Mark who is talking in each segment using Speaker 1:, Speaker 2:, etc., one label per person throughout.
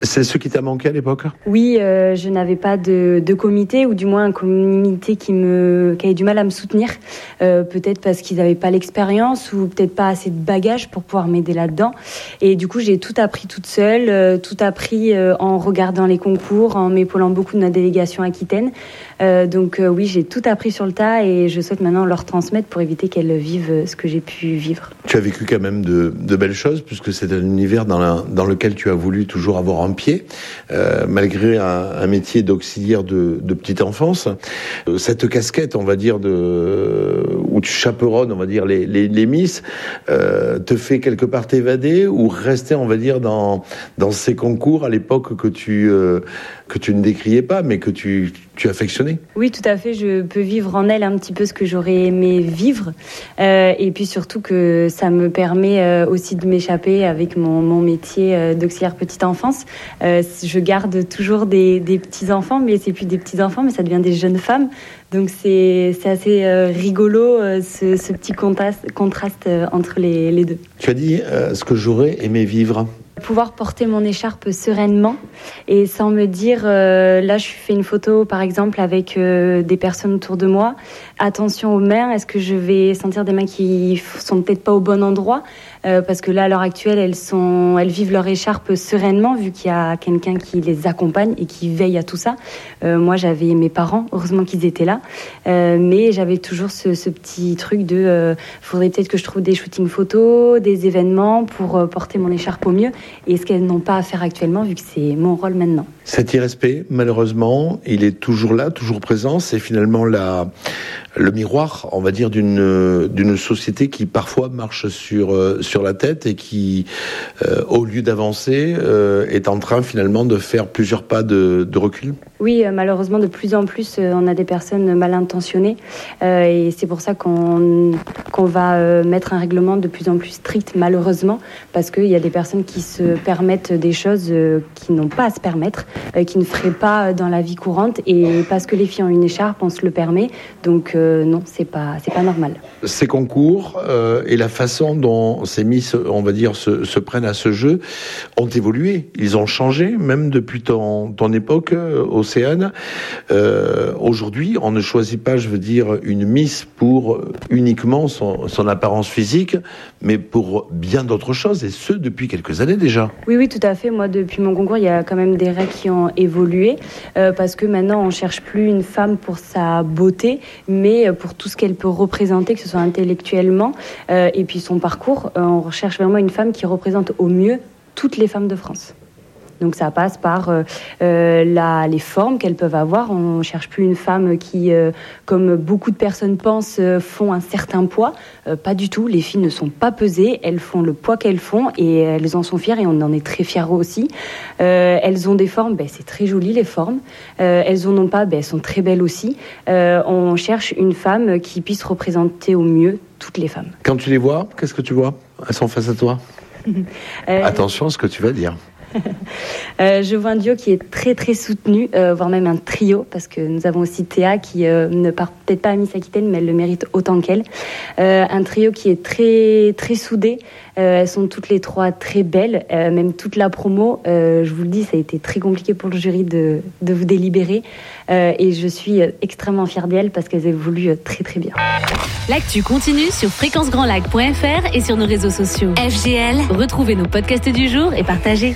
Speaker 1: C'est ce qui t'a manqué à l'époque ?
Speaker 2: Oui, je n'avais pas de comité, ou du moins un comité qui avait du mal à me soutenir. Peut-être parce qu'ils n'avaient pas l'expérience, ou peut-être pas assez de bagages pour pouvoir m'aider là-dedans. Et du coup, j'ai tout appris toute seule, tout appris en regardant les concours, en m'épaulant beaucoup de notre délégation aquitaine. Donc oui, j'ai tout appris sur le tas, et je souhaite maintenant leur transmettre pour éviter qu'elles vivent ce que j'ai pu vivre.
Speaker 1: Tu as vécu quand même de belles choses, puisque c'est un univers dans lequel tu as voulu toujours avoir un pied, malgré un métier d'auxiliaire de petite enfance. Cette casquette, on va dire, où tu chaperonnes, on va dire, les Miss, te fait quelque part t'évader ou rester, on va dire, dans ces concours à l'époque que tu ne décriais pas, mais que tu affectionnais.
Speaker 2: Oui, tout à fait. Je peux vivre en elle un petit peu ce que j'aurais aimé vivre. Et puis surtout que ça me permet aussi de m'échapper avec mon métier d'auxiliaire petite enfance. Je garde toujours des petits-enfants, mais c'est plus des petits-enfants, mais ça devient des jeunes femmes. Donc c'est assez rigolo, ce petit contraste entre les deux.
Speaker 1: Tu as dit ce que j'aurais aimé vivre.
Speaker 2: Pouvoir porter mon écharpe sereinement et sans me dire là je fais une photo par exemple avec des personnes autour de moi, attention aux mains, est-ce que je vais sentir des mains qui sont peut-être pas au bon endroit, parce que là à l'heure actuelle elles vivent leur écharpe sereinement vu qu'il y a quelqu'un qui les accompagne et qui veille à tout ça. Moi j'avais mes parents, heureusement qu'ils étaient là, mais j'avais toujours ce petit truc de faudrait peut-être que je trouve des shootings photos, des événements pour porter mon écharpe au mieux. Et ce qu'elles n'ont pas à faire actuellement, vu que c'est mon rôle maintenant.
Speaker 1: Cet irrespect, malheureusement, il est toujours là, toujours présent. C'est finalement le miroir, on va dire, d'une société qui parfois marche sur la tête et qui, au lieu d'avancer, est en train finalement de faire plusieurs pas de recul.
Speaker 2: Oui, malheureusement, de plus en plus, on a des personnes mal intentionnées. Et c'est pour ça qu'on va mettre un règlement de plus en plus strict, malheureusement, parce qu'il y a des personnes qui se permettent des choses qui n'ont pas à se permettre, qui ne feraient pas dans la vie courante. Et parce que les filles ont une écharpe, on se le permet. Donc non, c'est pas normal.
Speaker 1: Ces concours et la façon dont ces Miss, on va dire, se prennent à ce jeu ont évolué. Ils ont changé, même depuis ton époque, Océane. Aujourd'hui, on ne choisit pas, je veux dire, une Miss pour uniquement son apparence physique, mais pour bien d'autres choses, et ce, depuis quelques années déjà.
Speaker 2: Oui, tout à fait. Moi, depuis mon concours, il y a quand même des règles qui ont évolué, parce que maintenant, on ne cherche plus une femme pour sa beauté, mais pour tout ce qu'elle peut représenter, que ce soit intellectuellement, et puis son parcours. On recherche vraiment une femme qui représente au mieux toutes les femmes de France. Donc ça passe par les formes qu'elles peuvent avoir. On ne cherche plus une femme qui, comme beaucoup de personnes pensent, font un certain poids. Pas du tout. Les filles ne sont pas pesées. Elles font le poids qu'elles font et elles en sont fières et on en est très fiers aussi. Elles ont des formes, c'est très joli les formes. Elles en ont pas, elles sont très belles aussi. On cherche une femme qui puisse représenter au mieux toutes les femmes.
Speaker 1: Quand tu les vois, qu'est-ce que tu vois ? Elles sont face à toi. Attention à ce que tu vas dire.
Speaker 2: Je vois un duo qui est très très soutenu, voire même un trio, parce que nous avons aussi Théa qui ne part peut-être pas à Miss Aquitaine, mais elle le mérite autant qu'elle. Un trio qui est très très soudé. Elles sont toutes les trois très belles, même toute la promo. Je vous le dis, ça a été très compliqué pour le jury de vous délibérer. Et je suis extrêmement fière d'elles parce qu'elles évoluent très très bien.
Speaker 3: L'actu continue sur fréquencegrandlac.fr et sur nos réseaux sociaux. FGL, retrouvez nos podcasts du jour et partagez.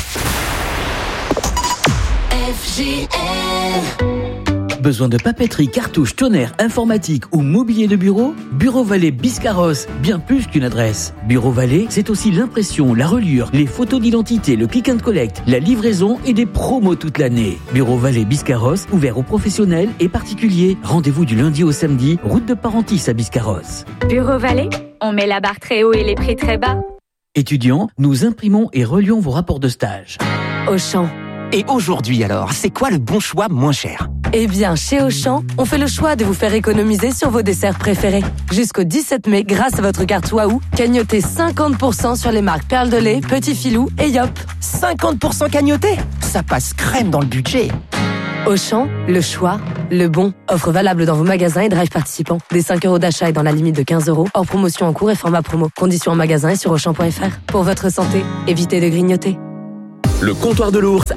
Speaker 3: FGL.
Speaker 4: Besoin de papeterie, cartouches, tonnerre, informatique ou mobilier de bureau ? Bureau Vallée Biscarrosse, bien plus qu'une adresse. Bureau Vallée, c'est aussi l'impression, la reliure, les photos d'identité, le click and collect, la livraison et des promos toute l'année. Bureau Vallée Biscarrosse, ouvert aux professionnels et particuliers. Rendez-vous du lundi au samedi, route de Parentis à Biscarrosse.
Speaker 5: Bureau Vallée, on met la barre très haut et les prix très bas.
Speaker 4: Étudiants, nous imprimons et relions vos rapports de stage.
Speaker 6: Auchan.
Speaker 7: Et aujourd'hui alors, c'est quoi le bon choix moins cher ?
Speaker 6: Eh bien, chez Auchan, on fait le choix de vous faire économiser sur vos desserts préférés. Jusqu'au 17 mai, grâce à votre carte Waouh, cagnotez 50% sur les marques Perle de lait, Petit Filou et Yop.
Speaker 7: 50% cagnoté ? Ça passe crème dans le budget.
Speaker 6: Auchan, le choix, le bon. Offre valable dans vos magasins et drive participants. Des 5 € d'achat et dans la limite de 15 €. Hors promotion en cours et format promo. Conditions en magasin et sur Auchan.fr. Pour votre santé, évitez de grignoter.
Speaker 8: Le comptoir de l'ours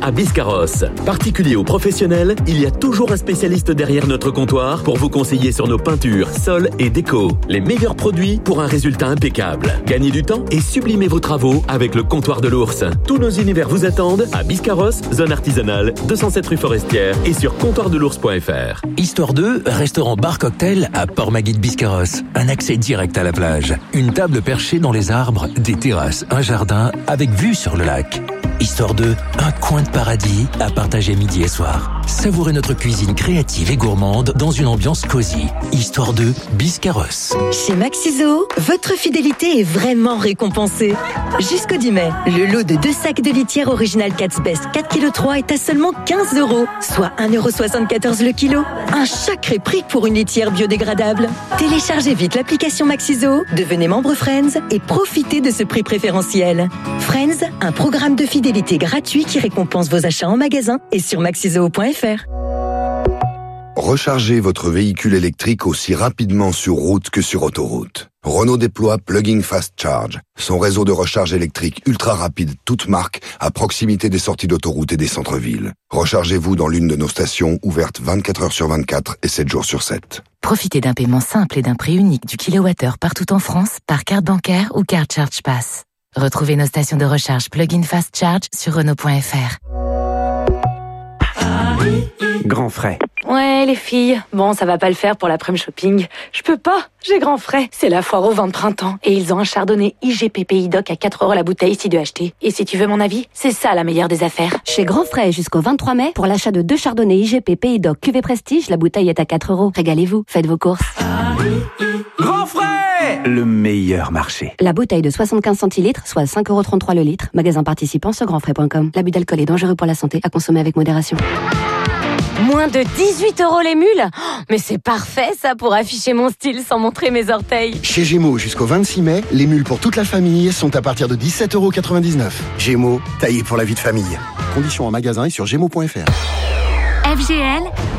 Speaker 8: à Biscarrosse. Particulier ou professionnel, il y a toujours un spécialiste derrière notre comptoir pour vous conseiller sur nos peintures, sols et déco. Les meilleurs produits pour un résultat impeccable. Gagnez du temps et sublimez vos travaux avec le comptoir de l'Ours. Tous nos univers vous attendent à Biscarrosse, zone artisanale, 207 rue Forestière et sur comptoirdelours.fr.
Speaker 9: Histoire 2, restaurant bar cocktail à Port-Magui de Biscarrosse. Un accès direct à la plage. Une table perchée dans les arbres, des terrasses, un jardin avec vue sur le lac. Histoire 2, un coin de paradis à partager midi et soir. Savourez notre cuisine créative et gourmande dans une ambiance cosy. Histoire 2, Biscarrosse.
Speaker 10: Chez Maxiso, votre fidélité est vraiment récompensée. Jusqu'au 10 mai, le lot de 2 sacs de litière original Cat's Best 4,3 kg est à seulement 15 €, soit 1,74 € le kilo. Un sacré prix pour une litière biodégradable. Téléchargez vite l'application Maxiso, devenez membre Friends et profitez de ce prix préférentiel. Friends, un programme de fidélité gratuit qui récompense vos achats en magasin et sur maxiso.fr.
Speaker 11: Rechargez votre véhicule électrique aussi rapidement sur route que sur autoroute. Renault déploie Plug-in Fast Charge, son réseau de recharge électrique ultra rapide toute marque à proximité des sorties d'autoroute et des centres-villes. Rechargez-vous dans l'une de nos stations ouvertes 24 heures sur 24 et 7 jours sur 7.
Speaker 6: Profitez d'un paiement simple et d'un prix unique du kilowattheure partout en France par carte bancaire ou carte Charge Pass. Retrouvez nos stations de recharge Plug-in Fast Charge sur Renault.fr.
Speaker 7: Grand frais.
Speaker 12: Ouais, les filles. Bon, ça va pas le faire pour l'après-midi shopping. Je peux pas. J'ai grand frais. C'est la foire au vin de printemps. Et ils ont un chardonnay IGP Pays d'Oc à 4 € la bouteille si de acheter. Et si tu veux mon avis, c'est ça la meilleure des affaires.
Speaker 13: Chez Grand Frais jusqu'au 23 mai, pour l'achat de 2 chardonnays IGP Pays d'Oc cuvée Prestige, la bouteille est à 4 €. Régalez-vous. Faites vos courses.
Speaker 7: Grand frais, le meilleur marché.
Speaker 13: La bouteille de 75 centilitres, soit 5,33 € le litre. Magasin participant sur grandfrais.com. L'abus d'alcool est dangereux pour la santé. À consommer avec modération.
Speaker 12: Moins de 18 € les mules? Mais c'est parfait ça pour afficher mon style sans montrer mes orteils.
Speaker 14: Chez Gémeaux, jusqu'au 26 mai, les mules pour toute la famille sont à partir de 17,99 €. Gémeaux, taillé pour la vie de famille. Conditions en magasin et sur gémeaux.fr.
Speaker 3: FGL,